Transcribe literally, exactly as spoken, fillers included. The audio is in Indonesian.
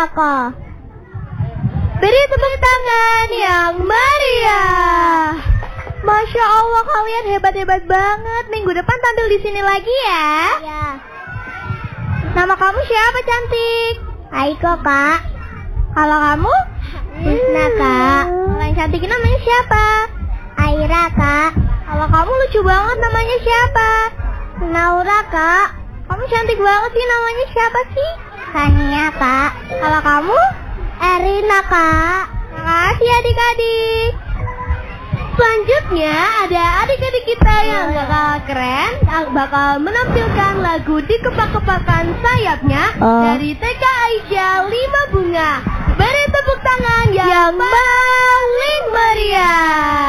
Raka. Beri tepuk tangan yang meriah. Masya Allah, kalian hebat-hebat banget. Minggu depan tampil di sini lagi ya. Iya. Nama kamu siapa, cantik? Aiko, Kak. Kalau kamu? Husna, Kak. Kalau yang cantik ini namanya siapa? Aira, Kak. Kalau kamu lucu banget, namanya siapa? Naura, Kak. Kamu cantik banget sih, namanya siapa sih? Sania, Kak. Kalau kamu? Erina, Kak. Makasih adik-adik. Selanjutnya ada adik-adik kita yang bakal keren, bakal menampilkan lagu Dikepak-kepakan Sayapnya Oh. dari T K Aisyah Lima Bunga. Beri tepuk tangan yang paling meriah.